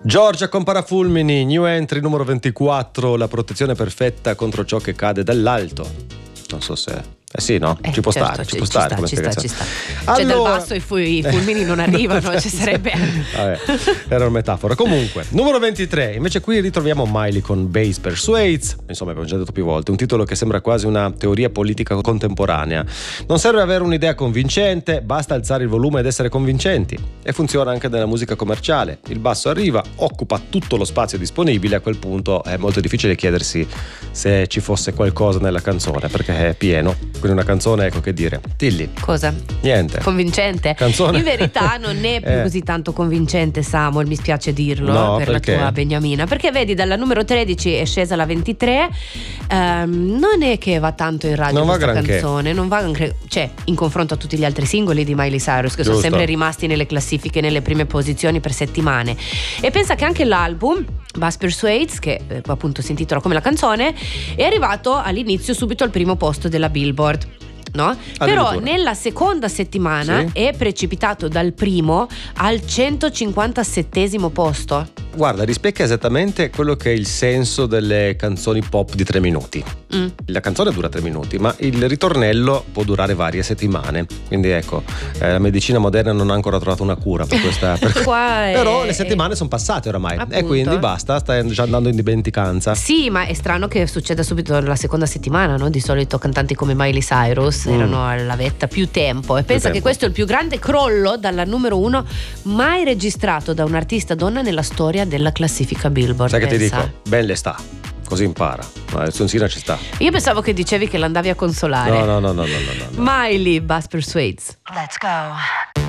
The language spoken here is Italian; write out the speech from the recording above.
Giorgia con Parafulmini, new entry numero 24, la protezione perfetta contro ciò che cade dall'alto. Non so se... sì, no? Ci può certo, stare, ci può stare come spiegazione. ci sta. Allora... Cioè dal basso i fulmini non arrivano, ci sarebbe... Vabbè, era una metafora. Comunque, numero 23, invece qui ritroviamo Miley con Base Persuades. Insomma, abbiamo già detto più volte, un titolo che sembra quasi una teoria politica contemporanea. Non serve avere un'idea convincente, basta alzare il volume ed essere convincenti. E funziona anche nella musica commerciale. Il basso arriva, occupa tutto lo spazio disponibile, a quel punto è molto difficile chiedersi se ci fosse qualcosa nella canzone, perché è pieno. Quindi una canzone, ecco, che dire. Tilly. Cosa? Niente. Convincente? Canzone. In verità non è più così tanto convincente, Samuel, mi spiace dirlo, no, per perché? la tua Beniamina, perché vedi dalla numero 13 è scesa alla 23, non è che va tanto in radio non questa va granché. canzone, non va granché, cioè in confronto a tutti gli altri singoli di Miley Cyrus che sono sempre rimasti nelle classifiche, nelle prime posizioni per settimane. E pensa che anche l'album Base Persuades, che appunto si intitola come la canzone, è arrivato all'inizio subito al primo posto della Billboard, no? Però nella seconda settimana è precipitato dal primo al 157° posto. Guarda, rispecchia esattamente quello che è il senso delle canzoni pop di 3 minuti. La canzone dura 3 minuti, ma il ritornello può durare varie settimane. Quindi ecco, la medicina moderna non ha ancora trovato una cura per questa. Però le settimane sono passate oramai. Appunto. E quindi basta, sta già andando in dimenticanza. Sì, ma è strano che succeda subito la seconda settimana, no? Di solito cantanti come Miley Cyrus erano alla vetta più tempo. E pensa che questo è il più grande crollo dalla numero 1 mai registrato da un artista donna nella storia della classifica Billboard. Sai che ti dico? Ben le sta, così impara. Il Sonsina ci sta. Io pensavo che dicevi che l'andavi a consolare. No. Miley, Base Persuades. Let's go.